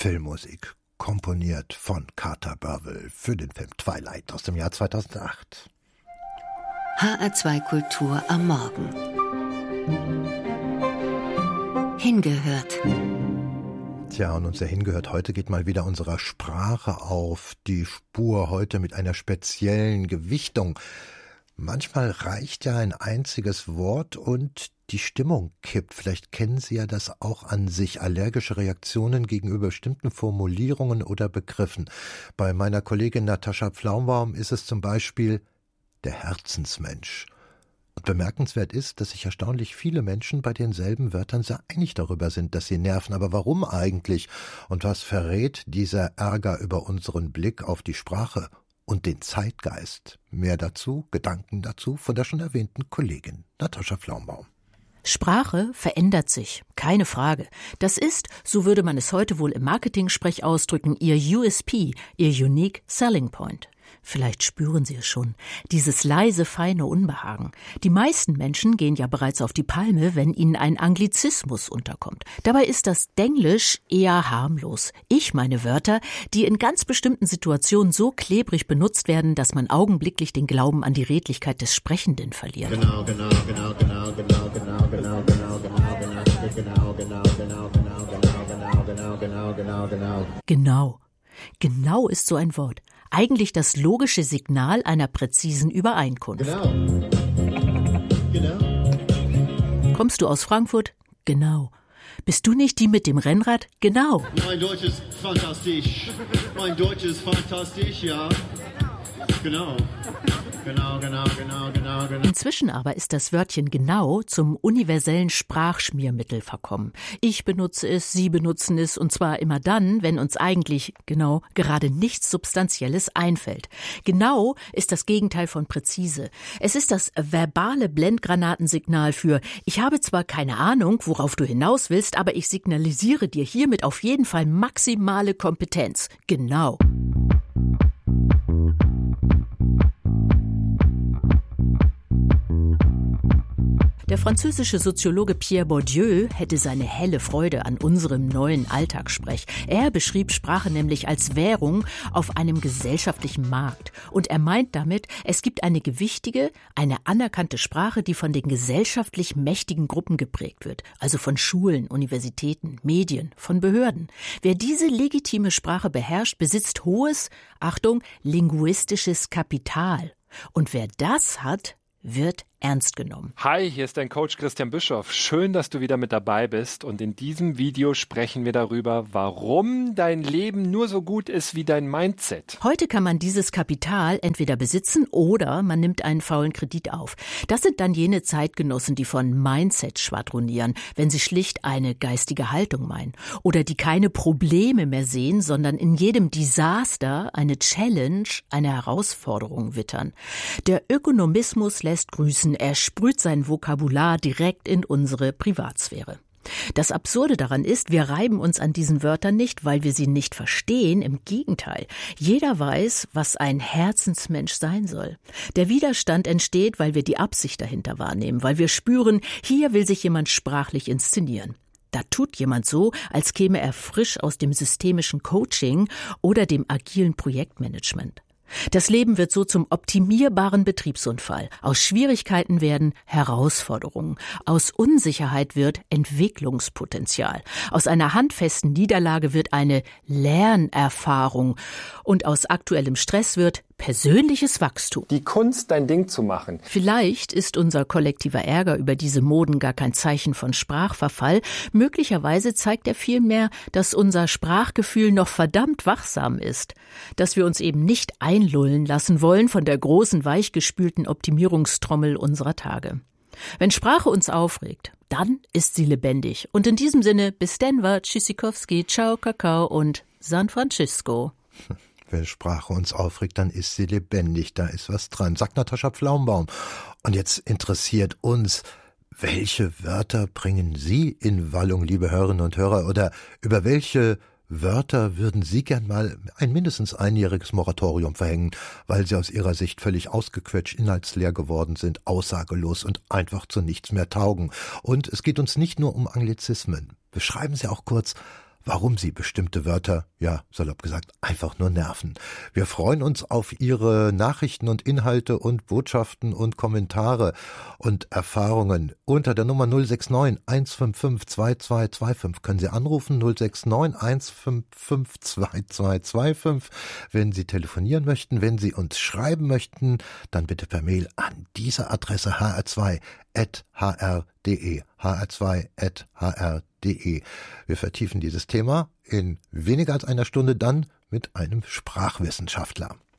Filmmusik, komponiert von Carter Burwell für den Film Twilight aus dem Jahr 2008. HR2 Kultur am Morgen. Hingehört. Tja, und unser Hingehört heute geht mal wieder unserer Sprache auf die Spur, heute mit einer speziellen Gewichtung. Manchmal reicht ja ein einziges Wort und die Stimmung kippt. Vielleicht kennen Sie ja das auch an sich, allergische Reaktionen gegenüber bestimmten Formulierungen oder Begriffen. Bei meiner Kollegin Natascha Pflaumbaum ist es zum Beispiel der Herzensmensch. Und bemerkenswert ist, dass sich erstaunlich viele Menschen bei denselben Wörtern sehr einig darüber sind, dass sie nerven. Aber warum eigentlich? Und was verrät dieser Ärger über unseren Blick auf die Sprache und den Zeitgeist? Mehr dazu, Gedanken dazu von der schon erwähnten Kollegin Natascha Pflaumbaum. Sprache verändert sich, keine Frage. Das ist, so würde man es heute wohl im Marketing-Sprech ausdrücken, Ihr USP, Ihr Unique Selling Point. Vielleicht spüren Sie es schon, dieses leise, feine Unbehagen. Die meisten Menschen gehen ja bereits auf die Palme, wenn ihnen ein Anglizismus unterkommt. Dabei ist das Denglisch eher harmlos. Ich meine Wörter, die in ganz bestimmten Situationen so klebrig benutzt werden, dass man augenblicklich den Glauben an die Redlichkeit des Sprechenden verliert. Genau. Genau ist so ein Wort. Eigentlich das logische Signal einer präzisen Übereinkunft. Genau. Kommst du aus Frankfurt? Genau. Bist du nicht die mit dem Rennrad? Genau. Mein Deutsch ist fantastisch. Mein Deutsch ist fantastisch, ja. Genau. Genau. Inzwischen aber ist das Wörtchen genau zum universellen Sprachschmiermittel verkommen. Ich benutze es, Sie benutzen es, und zwar immer dann, wenn uns eigentlich, genau, gerade nichts Substanzielles einfällt. Genau ist das Gegenteil von präzise. Es ist das verbale Blendgranatensignal für: Ich habe zwar keine Ahnung, worauf du hinaus willst, aber ich signalisiere dir hiermit auf jeden Fall maximale Kompetenz. Genau. Der französische Soziologe Pierre Bourdieu hätte seine helle Freude an unserem neuen Alltagssprech. Er beschrieb Sprache nämlich als Währung auf einem gesellschaftlichen Markt. Und er meint damit, es gibt eine gewichtige, eine anerkannte Sprache, die von den gesellschaftlich mächtigen Gruppen geprägt wird. Also von Schulen, Universitäten, Medien, von Behörden. Wer diese legitime Sprache beherrscht, besitzt hohes, Achtung, linguistisches Kapital. Und wer das hat, wird ernst genommen. Hi, hier ist dein Coach Christian Bischoff. Schön, dass du wieder mit dabei bist. Und in diesem Video sprechen wir darüber, warum dein Leben nur so gut ist wie dein Mindset. Heute kann man dieses Kapital entweder besitzen oder man nimmt einen faulen Kredit auf. Das sind dann jene Zeitgenossen, die von Mindset schwadronieren, wenn sie schlicht eine geistige Haltung meinen. Oder die keine Probleme mehr sehen, sondern in jedem Desaster eine Challenge, eine Herausforderung wittern. Der Ökonomismus lässt grüßen. Er sprüht sein Vokabular direkt in unsere Privatsphäre. Das Absurde daran ist, wir reiben uns an diesen Wörtern nicht, weil wir sie nicht verstehen. Im Gegenteil. Jeder weiß, was ein Herzensmensch sein soll. Der Widerstand entsteht, weil wir die Absicht dahinter wahrnehmen, weil wir spüren, hier will sich jemand sprachlich inszenieren. Da tut jemand so, als käme er frisch aus dem systemischen Coaching oder dem agilen Projektmanagement. Das Leben wird so zum optimierbaren Betriebsunfall. Aus Schwierigkeiten werden Herausforderungen. Aus Unsicherheit wird Entwicklungspotenzial. Aus einer handfesten Niederlage wird eine Lernerfahrung. Und aus aktuellem Stress wird persönliches Wachstum. Die Kunst, dein Ding zu machen. Vielleicht ist unser kollektiver Ärger über diese Moden gar kein Zeichen von Sprachverfall. Möglicherweise zeigt er vielmehr, dass unser Sprachgefühl noch verdammt wachsam ist. Dass wir uns eben nicht einlullen lassen wollen von der großen, weichgespülten Optimierungstrommel unserer Tage. Wenn Sprache uns aufregt, dann ist sie lebendig. Und in diesem Sinne, bis Denver, Tschüssikowski, ciao, Kakao und San Francisco. Wenn Sprache uns aufregt, dann ist sie lebendig, da ist was dran, sagt Natascha Pflaumbaum. Und jetzt interessiert uns, welche Wörter bringen Sie in Wallung, liebe Hörerinnen und Hörer, oder über welche Wörter würden Sie gern mal ein mindestens einjähriges Moratorium verhängen, weil sie aus Ihrer Sicht völlig ausgequetscht, inhaltsleer geworden sind, aussagelos und einfach zu nichts mehr taugen. Und es geht uns nicht nur um Anglizismen. Beschreiben Sie auch kurz, warum sie bestimmte Wörter, ja, salopp gesagt, einfach nur nerven. Wir freuen uns auf Ihre Nachrichten und Inhalte und Botschaften und Kommentare und Erfahrungen. Unter der Nummer 069 155 2225 können Sie anrufen, 069 155 2225. Wenn Sie telefonieren möchten, wenn Sie uns schreiben möchten, dann bitte per Mail an diese Adresse hr2@hr.de, hr2@hr.de. Wir vertiefen dieses Thema in weniger als einer Stunde dann mit einem Sprachwissenschaftler.